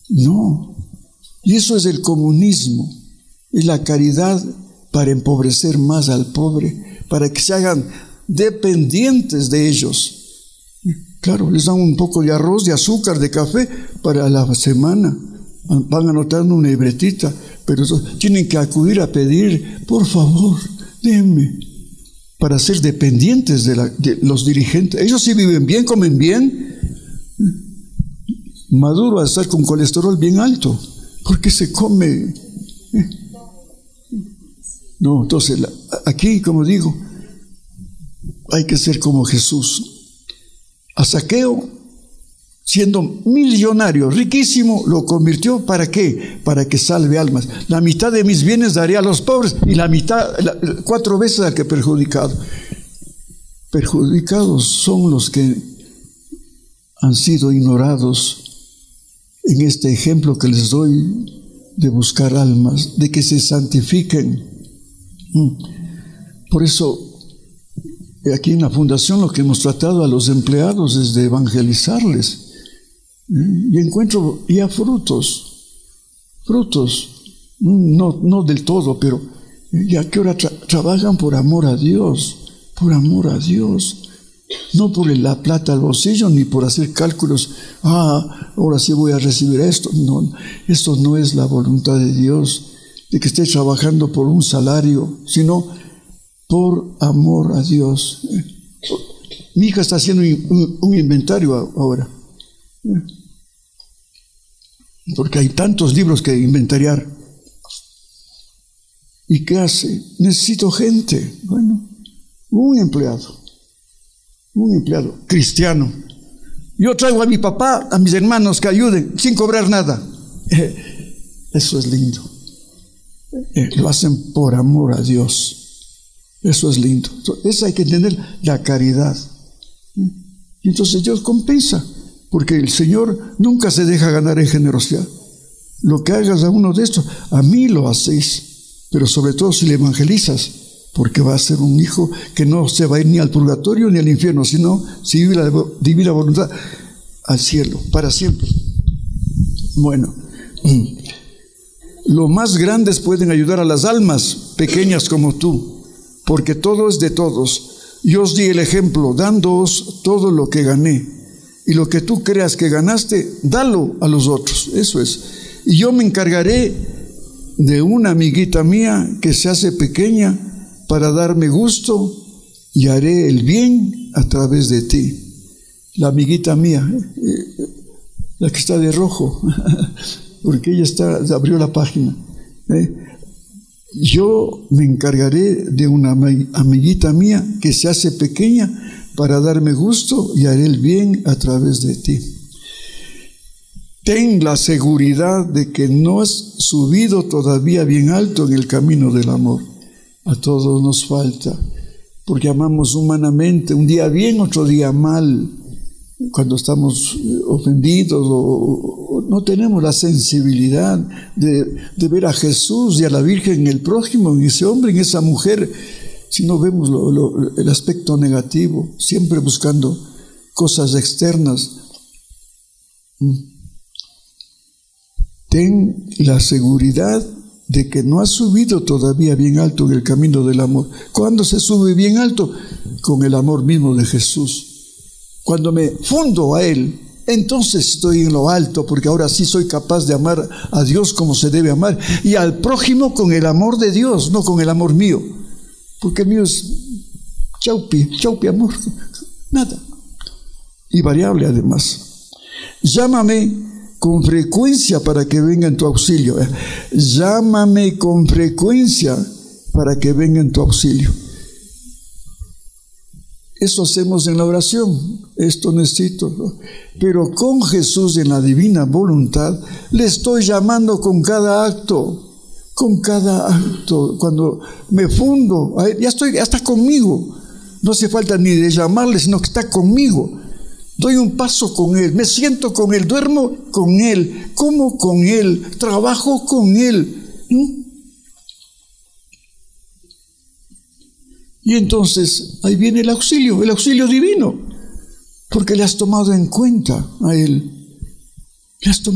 No. Y eso es el comunismo. Es la caridad para empobrecer más al pobre, para que se hagan dependientes de ellos. Claro, les dan un poco de arroz, de azúcar, de café para la semana. Van anotando una libretita, pero tienen que acudir a pedir, por favor, denme, para ser dependientes de los dirigentes. Ellos sí viven bien, comen bien. Maduro va a estar con colesterol bien alto, porque se come. No, entonces, aquí, como digo, hay que ser como Jesús. A Zaqueo, siendo millonario, riquísimo, lo convirtió, ¿para qué? Para que salve almas. La mitad de mis bienes daré a los pobres, y la mitad, 4 veces al que perjudicado. Perjudicados son los que han sido ignorados en este ejemplo que les doy de buscar almas, de que se santifiquen. Por eso, aquí en la fundación lo que hemos tratado a los empleados es de evangelizarles. Y encuentro ya frutos, no del todo, pero ya que ahora trabajan por amor a Dios, no por la plata al bolsillo, ni por hacer cálculos, ahora sí voy a recibir esto. No, esto no es la voluntad de Dios, de que esté trabajando por un salario, sino por amor a Dios. Mi hija está haciendo un inventario ahora, porque hay tantos libros que inventariar. ¿Y qué hace? Necesito gente. Bueno, un empleado cristiano. Yo traigo a mi papá, a mis hermanos que ayuden, sin cobrar nada. Eso es lindo. Lo hacen por amor a Dios. Eso es lindo. Eso hay que tener la caridad. Y entonces Dios compensa, porque el Señor nunca se deja ganar en generosidad. Lo que hagas a uno de estos, a mí lo hacéis, pero sobre todo si le evangelizas, porque va a ser un hijo que no se va a ir ni al purgatorio ni al infierno, sino si vive la divina voluntad, al cielo, para siempre. Bueno, los más grandes pueden ayudar a las almas pequeñas como tú, porque todo es de todos. Yo os di el ejemplo, dándoos todo lo que gané, y lo que tú creas que ganaste, dalo a los otros. Eso es. Y yo me encargaré de una amiguita mía que se hace pequeña para darme gusto, y haré el bien a través de ti. La amiguita mía, la que está de rojo, porque ella abrió la página. Yo me encargaré de una amiguita mía que se hace pequeña para darme gusto, y haré el bien a través de ti. Ten la seguridad de que no has subido todavía bien alto en el camino del amor. A todos nos falta, porque amamos humanamente, un día bien, otro día mal. Cuando estamos ofendidos o no tenemos la sensibilidad de ver a Jesús y a la Virgen en el prójimo, en ese hombre, en esa mujer, si no vemos el aspecto negativo, siempre buscando cosas externas. Ten la seguridad de que no has subido todavía bien alto en el camino del amor. ¿Cuándo se sube bien alto? Con el amor mismo de Jesús. Cuando me fundo a Él, entonces estoy en lo alto, porque ahora sí soy capaz de amar a Dios como se debe amar, y al prójimo con el amor de Dios, no con el amor mío, porque el mío es chaupi amor, nada, y variable además. Llámame con frecuencia para que venga en tu auxilio. Llámame con frecuencia para que venga en tu auxilio. Eso hacemos en la oración. Esto necesito, ¿no? Pero con Jesús en la divina voluntad le estoy llamando con cada acto. Cuando me fundo a Él, ya está conmigo. No hace falta ni de llamarle, sino que está conmigo. Doy un paso con Él, me siento con Él, duermo con Él, como con Él, trabajo con Él. Y entonces ahí viene el auxilio divino, porque le has tomado en cuenta a Él. Le has tomado